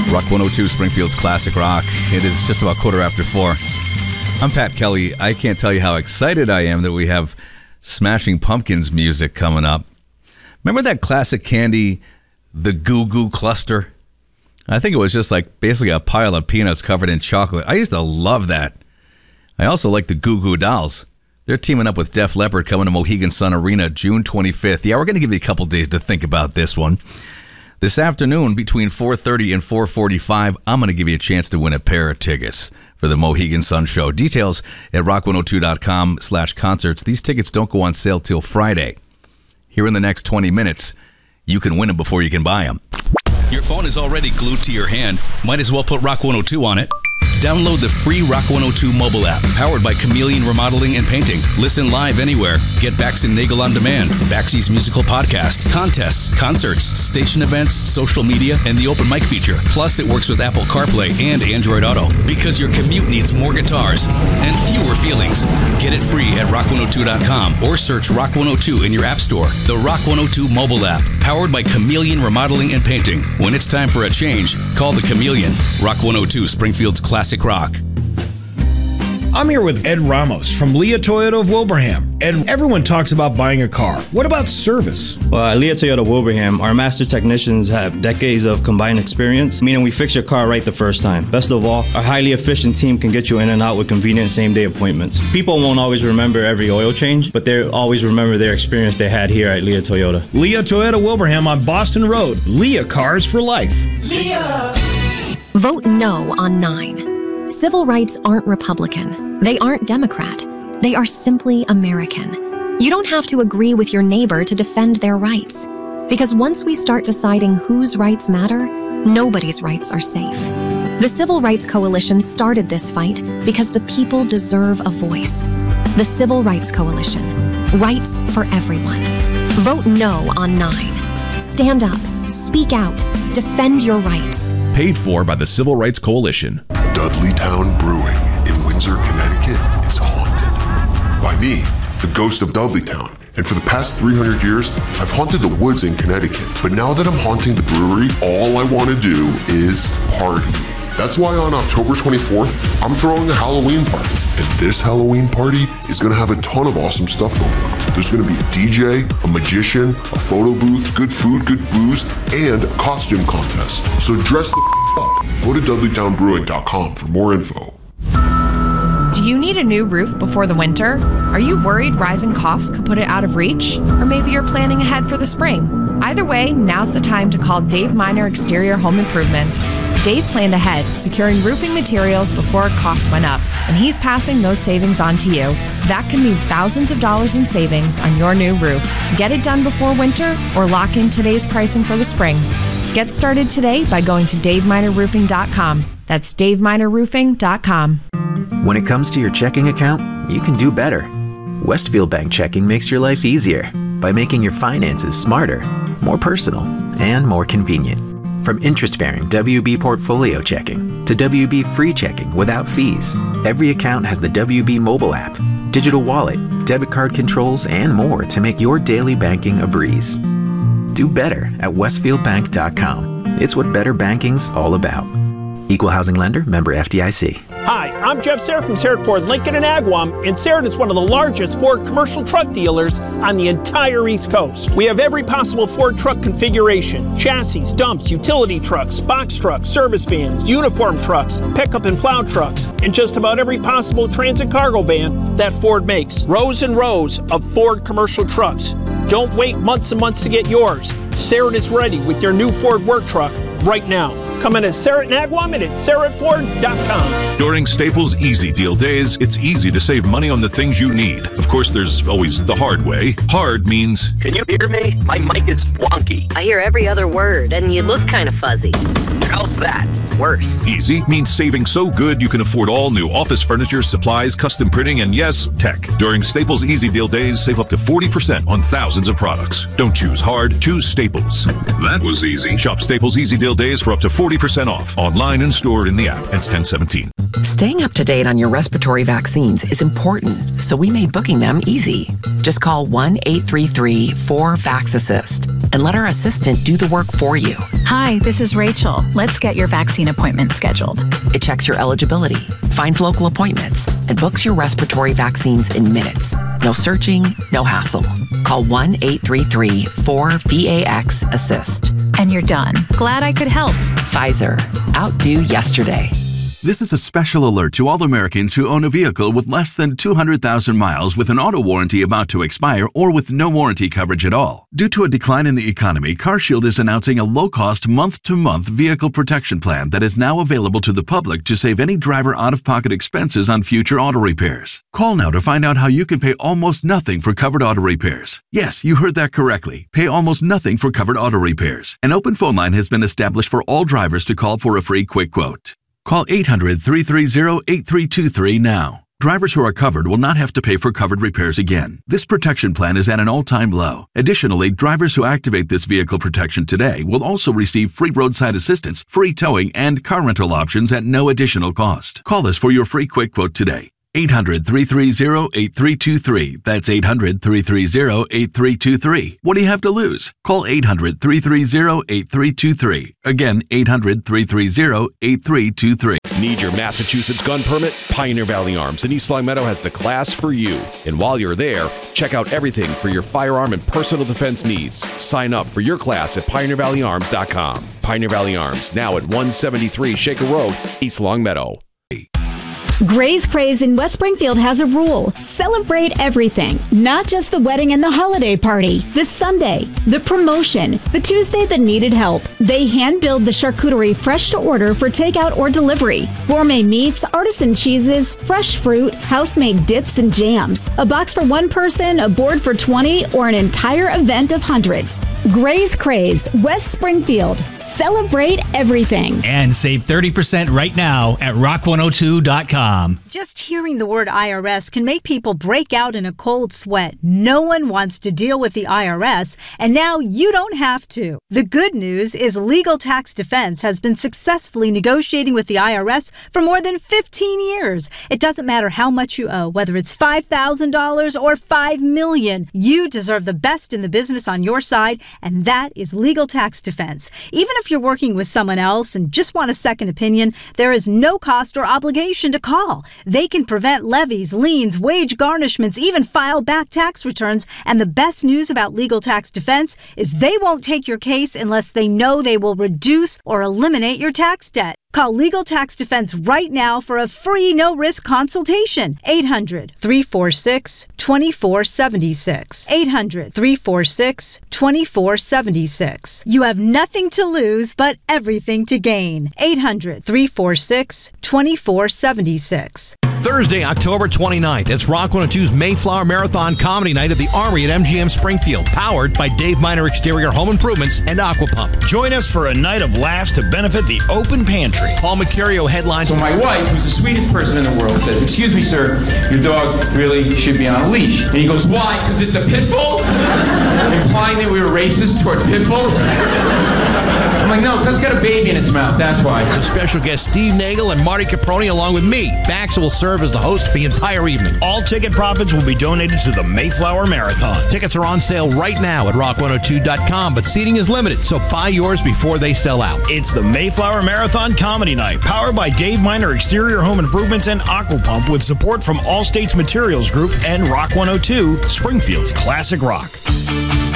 Rock 102, Springfield's Classic Rock. It is just about 4:15. I'm Pat Kelly. I can't tell you how excited I am that we have Smashing Pumpkins music coming up. Remember that classic candy, the Goo Goo Cluster? I think it was just like basically a pile of peanuts covered in chocolate. I used to love that. I also like the Goo Goo Dolls. They're teaming up with Def Leppard coming to Mohegan Sun Arena June 25th. Yeah, we're going to give you a couple days to think about this one. This afternoon, between 4:30 and 4:45, I'm going to give you a chance to win a pair of tickets for the Mohegan Sun Show. Details at rock102.com/concerts. These tickets don't go on sale till Friday. Here in the next 20 minutes, you can win them before you can buy them. Your phone is already glued to your hand. Might as well put Rock 102 on it. Download the free Rock 102 mobile app, powered by Chameleon Remodeling and Painting. Listen live anywhere. Get Bax and Nagel on demand, Baxy's musical podcast, contests, concerts, station events, social media, and the open mic feature. Plus, it works with Apple CarPlay and Android Auto. Because your commute needs more guitars and fewer feelings. Get it free at rock102.com or search Rock 102 in your app store. The Rock 102 mobile app, powered by Chameleon Remodeling and Painting. When it's time for a change, call the Chameleon. Rock 102, Springfield's Classic Rock. I'm here with Ed Ramos from Leah Toyota of Wilbraham. Ed, everyone talks about buying a car. What about service? Well, at Leah Toyota Wilbraham, our master technicians have decades of combined experience, meaning we fix your car right the first time. Best of all, our highly efficient team can get you in and out with convenient same-day appointments. People won't always remember every oil change, but they'll always remember their experience they had here at Leah Toyota. Leah Toyota Wilbraham on Boston Road. Leah Cars for Life. Leah! Vote no on 9. Civil rights aren't Republican. They aren't Democrat. They are simply American. You don't have to agree with your neighbor to defend their rights. Because once we start deciding whose rights matter, nobody's rights are safe. The Civil Rights Coalition started this fight because the people deserve a voice. The Civil Rights Coalition. Rights for everyone. Vote no on 9. Stand up. Speak out. Defend your rights. Paid for by the Civil Rights Coalition. Dudleytown Brewing in Windsor, Connecticut is haunted by me, the ghost of Dudleytown. And for the past 300 years, I've haunted the woods in Connecticut. But now that I'm haunting the brewery, all I want to do is party. That's why on October 24th, I'm throwing a Halloween party. And this Halloween party is going to have a ton of awesome stuff going on. There's going to be a DJ, a magician, a photo booth, good food, good booze, and a costume contest. So dress the up. Go to DudleytownBrewing.com for more info. Do you need a new roof before the winter? Are you worried rising costs could put it out of reach? Or maybe you're planning ahead for the spring? Either way, now's the time to call Dave Miner Exterior Home Improvements. Dave planned ahead, securing roofing materials before costs went up, and he's passing those savings on to you. That can mean thousands of dollars in savings on your new roof. Get it done before winter or lock in today's pricing for the spring. Get started today by going to DaveMinerRoofing.com. That's DaveMinerRoofing.com. When it comes to your checking account, you can do better. Westfield Bank Checking makes your life easier by making your finances smarter, more personal, and more convenient. From interest-bearing WB Portfolio Checking to WB Free Checking without fees, every account has the WB mobile app, digital wallet, debit card controls, and more to make your daily banking a breeze. Do better at westfieldbank.com. It's what better banking's all about. Equal housing lender, member FDIC. Hi, I'm Jeff Serra from Serra Ford Lincoln in Agawam, and Serra is one of the largest Ford commercial truck dealers on the entire East Coast. We have every possible Ford truck configuration: chassis, dumps, utility trucks, box trucks, service vans, uniform trucks, pickup and plow trucks, and just about every possible transit cargo van that Ford makes. Rows and rows of Ford commercial trucks. Don't wait months and months to get yours. Serra is ready with your new Ford work truck right now. Come in at Serra in Agawam and at SerraFord.com. During Staples Easy Deal Days, it's easy to save money on the things you need. Of course, there's always the hard way. Hard means... Can you hear me? My mic is wonky. I hear every other word, and you look kind of fuzzy. How's that? Worse. Easy means saving so good you can afford all new office furniture, supplies, custom printing, and yes, tech. During Staples Easy Deal Days, save up to 40% on thousands of products. Don't choose hard, choose Staples. That was easy. Shop Staples Easy Deal Days for up to 40% off. Online and stored in the app. Ends 10/17. Staying up to date on your respiratory vaccines is important, so we made booking them easy. Just call 1-833-4VAX-ASSIST and let our assistant do the work for you. Hi, this is Rachel. Let's get your vaccine appointment scheduled. It checks your eligibility, finds local appointments, and books your respiratory vaccines in minutes. No searching, no hassle. Call 1-833-4VAX-ASSIST. And you're done. Glad I could help. Pfizer. Outdo yesterday. This is a special alert to all Americans who own a vehicle with less than 200,000 miles with an auto warranty about to expire or with no warranty coverage at all. Due to a decline in the economy, CarShield is announcing a low-cost month-to-month vehicle protection plan that is now available to the public to save any driver out-of-pocket expenses on future auto repairs. Call now to find out how you can pay almost nothing for covered auto repairs. Yes, you heard that correctly. Pay almost nothing for covered auto repairs. An open phone line has been established for all drivers to call for a free quick quote. Call 800-330-8323 now. Drivers who are covered will not have to pay for covered repairs again. This protection plan is at an all-time low. Additionally, drivers who activate this vehicle protection today will also receive free roadside assistance, free towing, and car rental options at no additional cost. Call us for your free quick quote today. 800-330-8323. That's 800-330-8323. What do you have to lose? Call 800-330-8323. Again, 800-330-8323. Need your Massachusetts gun permit? Pioneer Valley Arms in East Longmeadow has the class for you. And while you're there, check out everything for your firearm and personal defense needs. Sign up for your class at pioneervalleyarms.com. Pioneer Valley Arms, now at 173 Shaker Road, East Longmeadow. Gray's Craze in West Springfield has a rule. Celebrate everything, not just the wedding and the holiday party. The Sunday, the promotion, the Tuesday that needed help. They hand-build the charcuterie fresh to order for takeout or delivery. Gourmet meats, artisan cheeses, fresh fruit, house-made dips and jams. A box for one person, a board for 20, or an entire event of hundreds. Gray's Craze, West Springfield. Celebrate everything. And save 30% right now at rock102.com. Just hearing the word IRS can make people break out in a cold sweat. No one wants to deal with the IRS, and now you don't have to. The good news is Legal Tax Defense has been successfully negotiating with the IRS for more than 15 years. It doesn't matter how much you owe, whether it's $5,000 or $5 million. You deserve the best in the business on your side, and that is Legal Tax Defense. Even if you're working with someone else and just want a second opinion, there is no cost or obligation to call. They can prevent levies, liens, wage garnishments, even file back tax returns. And the best news about Legal Tax Defense is they won't take your case unless they know they will reduce or eliminate your tax debt. Call Legal Tax Defense right now for a free no-risk consultation. 800-346-2476. 800-346-2476. You have nothing to lose but everything to gain. 800-346-2476. Thursday, October 29th, it's Rock 102's Mayflower Marathon Comedy Night at the Armory at MGM Springfield, powered by Dave Miner Exterior Home Improvements and Aquapump. Join us for a night of laughs to benefit the Open Pantry. Paul Mercurio headlines. So my wife, who's the sweetest person in the world, says, "Excuse me, sir, your dog really should be on a leash." And he goes, "Why? Because it's a pit bull?" Implying that we were racist toward pit bulls. I'm like, no, because it's got a baby in its mouth, that's why. The special guest Steve Nagel and Marty Caproni along with me. Bax will serve as the host the entire evening. All ticket profits will be donated to the Mayflower Marathon. Tickets are on sale right now at rock102.com, but seating is limited, so buy yours before they sell out. It's the Mayflower Marathon Comedy Night, powered by Dave Miner Exterior Home Improvements and Aquapump, with support from All States Materials Group and Rock 102, Springfield's Classic Rock.